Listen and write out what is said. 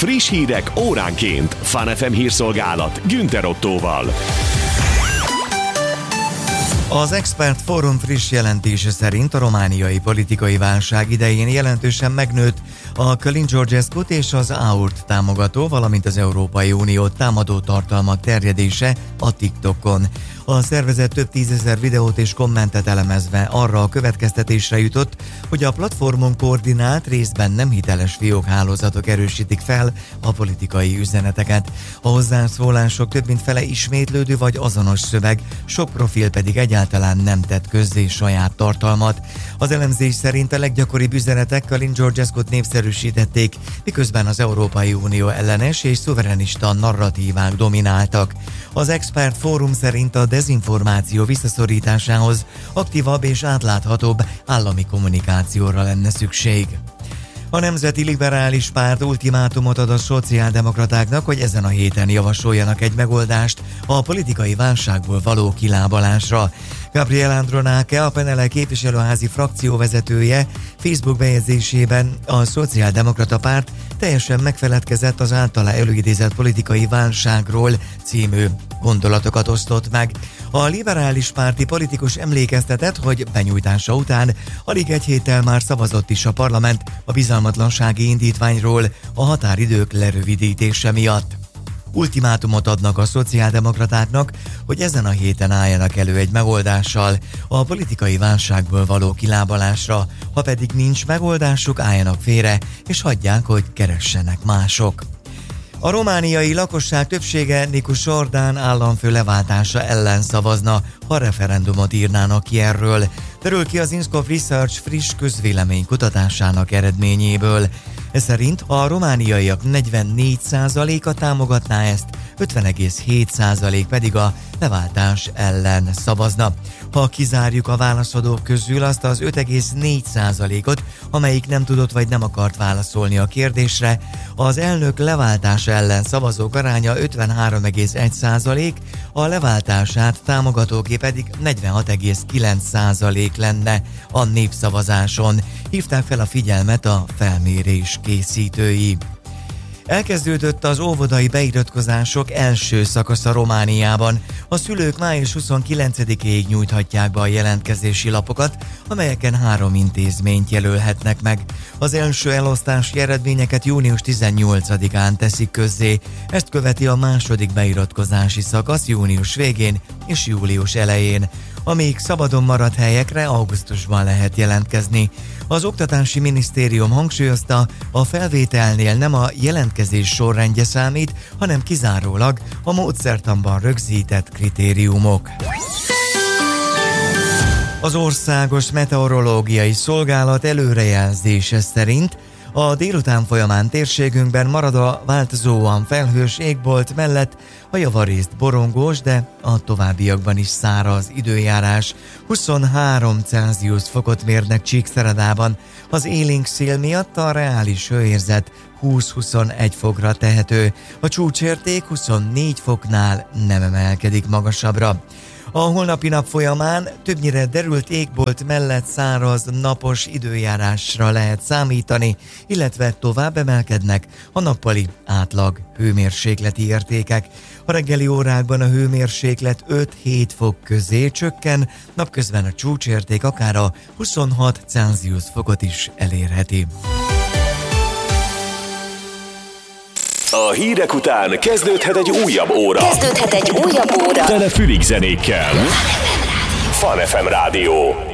Friss hírek óránként. Fun FM hírszolgálat Günther Ottóval. Az Expert Fórum friss jelentése szerint a romániai politikai válság idején jelentősen megnőtt a Călin Georgescut és az AUR-t támogató, valamint az Európai Uniót támadó tartalmak terjedése a TikTokon. A szervezet több tízezer videót és kommentet elemezve arra a következtetésre jutott, hogy a platformon koordinált, részben nem hiteles fiókhálózatok erősítik fel a politikai üzeneteket. A hozzászólások több mint fele ismétlődő vagy azonos szöveg, sok profil pedig egyáltalán nem tett közzé saját tartalmat. Az elemzés szerint a leggyakoribb üzenetek Călin Georgescut népszerűsítették, miközben az Európai Unió ellenes és szuverenista narratívák domináltak. Az Expert Fórum szerint a dezinformáció visszaszorításához aktívabb és átláthatóbb állami kommunikációra lenne szükség. A Nemzeti Liberális Párt ultimátumot ad a szociáldemokratáknak, hogy ezen a héten javasoljanak egy megoldást a politikai válságból való kilábalásra. Gabriel Andronáke, a PNL képviselőházi frakcióvezetője Facebook bejegyzésében a Szociáldemokrata Párt teljesen megfeledkezett az általa előidézett politikai válságról című gondolatokat osztott meg. A liberális párti politikus emlékeztetett, hogy benyújtása után alig egy héttel már szavazott is a parlament a bizalmatlansági indítványról a határidők lerövidítése miatt. Ultimátumot adnak a szociáldemokratáknak, hogy ezen a héten álljanak elő egy megoldással a politikai válságból való kilábalásra, ha pedig nincs megoldásuk, álljanak félre és hagyják, hogy keressenek mások. A romániai lakosság többsége Nicu Sordán államfő leváltása ellen szavazna, ha referendumot írnának ki erről. Derül ki az Inscope Research friss közvéleménykutatásának eredményéből. Ez szerint a romániaiak 44%-a támogatná ezt, 50,7% pedig a leváltás ellen szavazna. Ha kizárjuk a válaszadók közül azt az 5,4%-ot, amelyik nem tudott vagy nem akart válaszolni a kérdésre, az elnök leváltása ellen szavazók aránya 53,1%, a leváltását támogatóké pedig 46,9% lenne a népszavazáson. Hívták fel a figyelmet a felmérés készítői. Elkezdődött az óvodai beiratkozások első szakasza Romániában. A szülők május 29-ig nyújthatják be a jelentkezési lapokat, amelyeken 3 intézményt jelölhetnek meg. Az első elosztási eredményeket június 18-án teszik közzé. Ezt követi a második beiratkozási szakasz június végén és július elején. Amíg szabadon maradt helyekre augusztusban lehet jelentkezni. Az Oktatási Minisztérium hangsúlyozta, a felvételnél nem a jelentkezés sorrendje számít, hanem kizárólag a módszertanban rögzített kritériumok. Az Országos Meteorológiai Szolgálat előrejelzése szerint a délután folyamán térségünkben marad a változóan felhős égbolt mellett a javarészt borongós, de a továbbiakban is száraz időjárás. 23 Celsius fokot mérnek Csíkszeredában. Az élénk szél miatt a reális hőérzet 20-21 fokra tehető. A csúcsérték 24 foknál nem emelkedik magasabbra. A holnapi nap folyamán többnyire derült égbolt mellett száraz, napos időjárásra lehet számítani, illetve tovább emelkednek a nappali átlag hőmérsékleti értékek. A reggeli órákban a hőmérséklet 5-7 fok közé csökken, napközben a csúcsérték akár a 26 Celsius fokot is elérheti. A hírek után kezdődhet egy újabb óra. Tele fülig zenékkel. Fun FM Rádió.